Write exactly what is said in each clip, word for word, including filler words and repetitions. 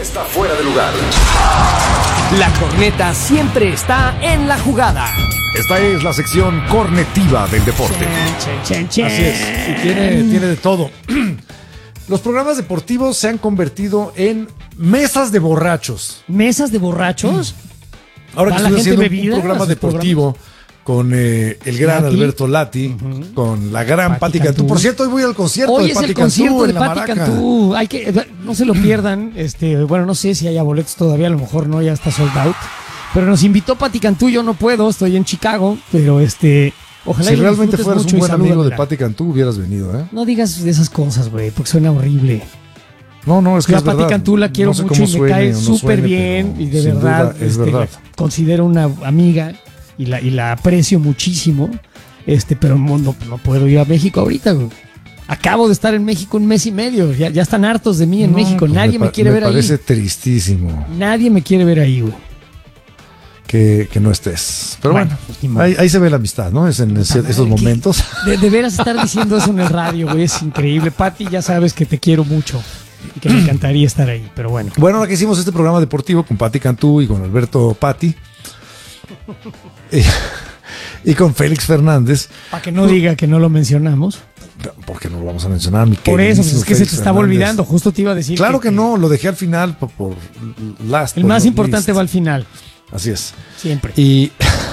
está fuera de lugar. La corneta siempre está en la jugada. Esta es la sección cornetiva del deporte. Chen, chen, chen. Así es, y tiene, tiene de todo. Los programas deportivos se han convertido en mesas de borrachos. ¿Mesas de borrachos? Ahora que ¿Va la estoy gente haciendo bebida un a programa sus deportivo con eh, el gran Lati. Alberto Lati, uh-huh. con la gran Pati Cantú. Cantú. Por cierto, hoy voy al concierto Hoy de es Pati el Cantú concierto de en la Pati Maraca. Cantú. Hay que, no se lo pierdan. Este, bueno, no sé si haya boletos todavía, a lo mejor no, ya está sold out. Pero nos invitó Pati Cantú, yo no puedo, estoy en Chicago, pero este, ojalá si y lo realmente disfrutes fueras mucho un y buen amigo de salúdamela. Pati Cantú, hubieras venido, ¿eh? No digas de esas cosas, güey, porque suena horrible. No, no, es que Yo es a Pati verdad. Cantú la quiero No sé mucho cómo y me suene cae o no súper suene, bien pero y de sin verdad, duda, es este, verdad. la considero una amiga y la, y la aprecio muchísimo, este, pero no, no, no puedo ir a México ahorita, güey. Acabo de estar en México un mes y medio, ya, ya están hartos de mí en No, México, pues nadie me, pa- quiere me ver ahí. parece tristísimo Nadie me quiere ver ahí, güey. que, que no estés. Pero bueno, Bueno, pues, ni modo. ahí, ahí se ve la amistad, ¿no? Es en ese- esos ¿Qué? momentos. De, de veras estar diciendo eso en el radio, güey, es increíble. Pati, ya sabes que te quiero mucho y que me encantaría estar ahí, pero bueno. Bueno, ahora que hicimos este programa deportivo con Pati Cantú y con Alberto Pati y, y con Félix Fernández, Para que no diga que no lo mencionamos. porque no lo vamos a mencionar, mi Por eso, pues, queridísimo es que se Félix te estaba Fernández. olvidando. Justo te iba a decir. Claro que, no, lo dejé al final por, por last. El but más not importante least. va al final, Así es. siempre. Y,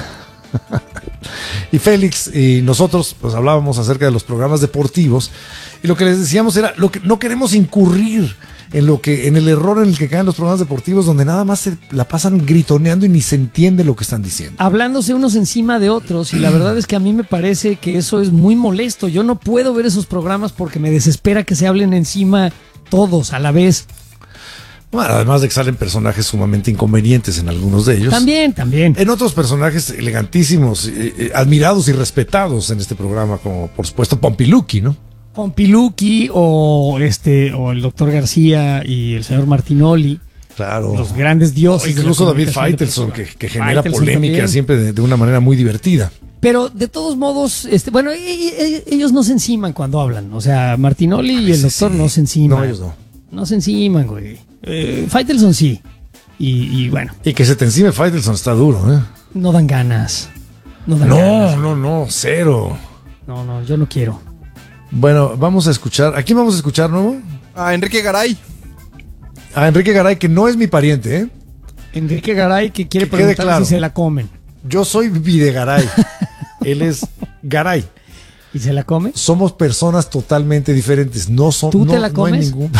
y Félix y nosotros pues hablábamos acerca de los programas deportivos y lo que les decíamos era lo que no queremos incurrir en lo que en el error en el que caen los programas deportivos donde nada más se la pasan gritoneando y ni se entiende lo que están diciendo. Hablándose unos encima de otros, y la verdad es que a mí me parece que eso es muy molesto. Yo no puedo ver esos programas porque me desespera que se hablen encima todos a la vez. Bueno, además de que salen personajes sumamente inconvenientes en algunos de ellos. También, también. En otros personajes elegantísimos, eh, eh, admirados y respetados en este programa, como por supuesto Pompiluki, ¿no? Pompiluki o este o el doctor García y el señor Martinoli, Claro. los grandes dioses. O incluso de la David comunicación Faitelson, que, deportiva. que genera Faitelson polémica también. siempre de, de una manera muy divertida. Pero de todos modos, este, bueno, e- e- ellos no se enciman cuando hablan. O sea, Martinoli y el Sí, doctor sí. no se enciman. No, ellos no. No se enciman, güey. Eh, Faitelson sí. Y, y bueno, Y que se te encime Faitelson está duro, ¿eh? no dan ganas. No dan No, ganas. no, no, cero. No, no, yo no quiero. Bueno, vamos a escuchar. ¿A quién vamos a escuchar, nuevo? A Enrique Garay. A Enrique Garay, que no es mi pariente, ¿eh? Enrique Garay que quiere Que quede preguntar claro. si se la comen. Yo soy Videgaray. Él es Garay. ¿Y se la come? Somos personas totalmente diferentes. No son. ¿Tú no, te la no hay comes? ningún.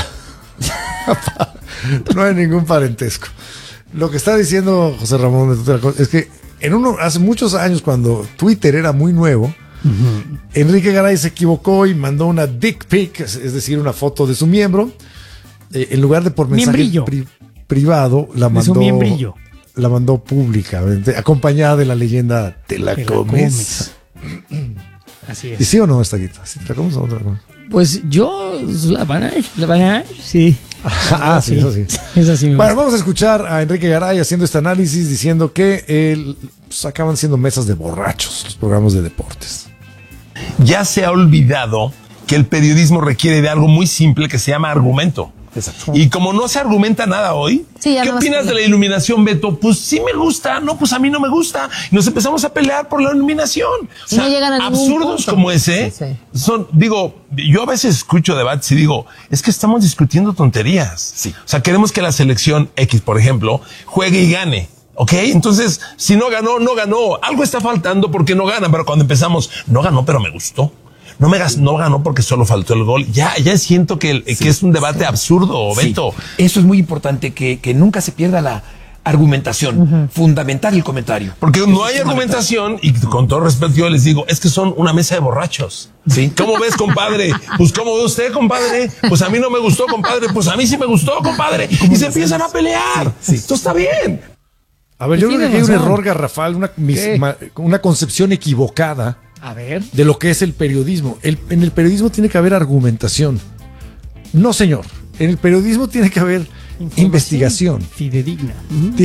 No hay ningún parentesco. Lo que está diciendo José Ramón de Tú te la comes es que en uno hace muchos años, cuando Twitter era muy nuevo, Enrique Garay se equivocó y mandó una dick pic, es es decir, una foto de su miembro. Eh, en lugar de por mensaje Miembrillo. pri- privado, la De su mandó, miembrillo. la mandó públicamente, acompañada de la leyenda ¿te la Te la comes? Así ¿Y es. sí o no, Estaquita? ¿Sí te la comes o no te la comes? Pues yo, la banana, la banana, sí. Ah, sí, eso sí. Esa sí me Bueno, gusta. vamos a escuchar a Enrique Garay haciendo este análisis diciendo que eh, pues, acaban siendo mesas de borrachos los programas de deportes. Ya se ha olvidado que el periodismo requiere de algo muy simple que se llama argumento. Exacto. Y como no se argumenta nada hoy, Sí, ya ¿qué no opinas se- de la iluminación, Beto? Pues sí me gusta, no, pues a mí no me gusta. Y nos empezamos a pelear por la iluminación. O No llegan a ningún absurdos punto. como ese Sí, son, digo, yo a veces escucho debates y digo, es que estamos discutiendo tonterías. Sí. O sea, queremos que la selección X, por ejemplo, juegue y gane. ¿Ok? Entonces, si no ganó, no ganó. Algo está faltando porque no gana. Pero cuando empezamos, no ganó, pero me gustó. No me gas, no ganó porque solo faltó el gol. Ya, ya siento que, el- que es un debate absurdo, Sí, Beto. eso es muy importante, que, que nunca se pierda la argumentación, fundamental el comentario. Porque Eso no es hay fundamental. argumentación y con todo respeto yo les digo, es que son una mesa de borrachos. Sí. ¿Cómo ves, compadre? Pues ¿cómo ve usted, compadre? Pues a mí no me gustó, compadre. Pues a mí sí me gustó, compadre. Y se empiezan a pelear. Sí, sí. Esto está bien. A ver, yo creo que Tienes hay un razón. error garrafal, una, mis- ¿Qué? ma- una concepción equivocada A ver. de lo que es el periodismo. El- en el periodismo tiene que haber argumentación. No, señor. En el periodismo tiene que haber Información investigación. Fidedigna. Tiene